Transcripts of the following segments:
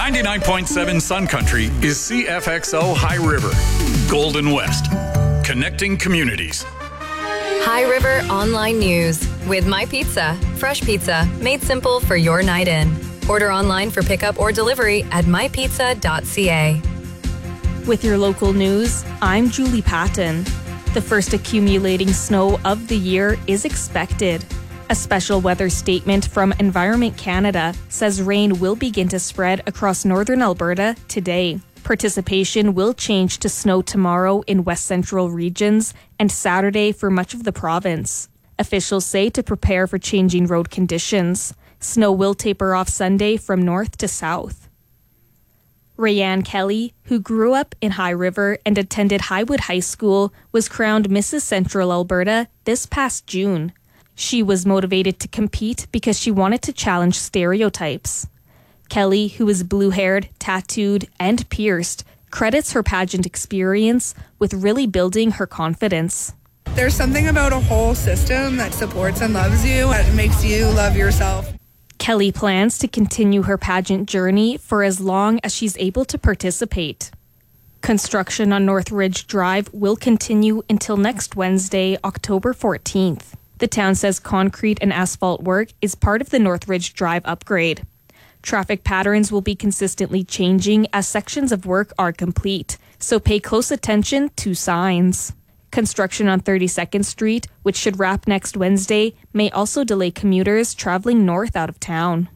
99.7 Sun Country is CFXO High River, Golden West, connecting communities. High River Online News with My Pizza. Fresh pizza made simple for your night in. Order online for pickup or delivery at mypizza.ca. With your local news, I'm Julie Patton. The first accumulating snow of the year is expected. A special weather statement from Environment Canada says rain will begin to spread across northern Alberta today. Participation will change to snow tomorrow in west central regions and Saturday for much of the province. Officials say to prepare for changing road conditions. Snow will taper off Sunday from north to south. Rayanne Kelly, who grew up in High River and attended Highwood High School, was crowned Mrs. Central Alberta this past June. She was motivated to compete because she wanted to challenge stereotypes. Kelly, who is blue-haired, tattooed, and pierced, credits her pageant experience with really building her confidence. There's something about a whole system that supports and loves you that makes you love yourself. Kelly plans to continue her pageant journey for as long as she's able to participate. Construction on North Ridge Drive will continue until next Wednesday, October 14th. The town says concrete and asphalt work is part of the North Ridge Drive upgrade. Traffic patterns will be consistently changing as sections of work are complete, so pay close attention to signs. Construction on 32nd Street, which should wrap next Wednesday, may also delay commuters traveling north out of town.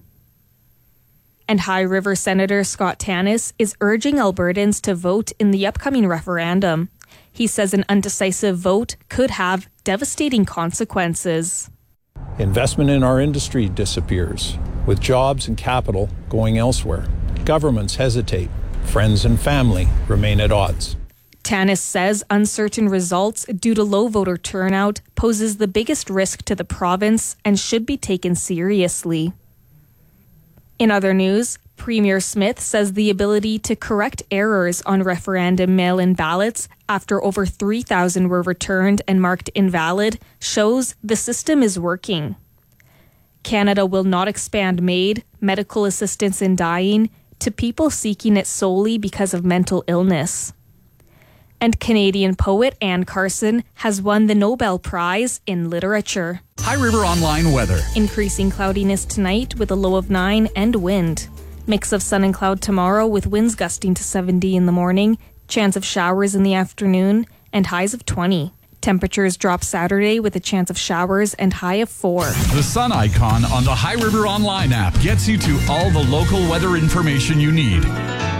And High River Senator Scott Tanis is urging Albertans to vote in the upcoming referendum. He says an undecisive vote could have devastating consequences. Investment in our industry disappears, with jobs and capital going elsewhere. Governments hesitate. Friends and family remain at odds. Tanis says uncertain results due to low voter turnout poses the biggest risk to the province and should be taken seriously. In other news, Premier Smith says the ability to correct errors on referendum mail-in ballots after over 3,000 were returned and marked invalid shows the system is working. Canada will not expand MAID, medical assistance in dying, to people seeking it solely because of mental illness. And Canadian poet Anne Carson has won the Nobel Prize in Literature. High River Online weather. Increasing cloudiness tonight with a low of 9 and wind. Mix of sun and cloud tomorrow with winds gusting to 70 in the morning, chance of showers in the afternoon, and highs of 20. Temperatures drop Saturday with a chance of showers and high of 4. The sun icon on the High River Online app gets you to all the local weather information you need.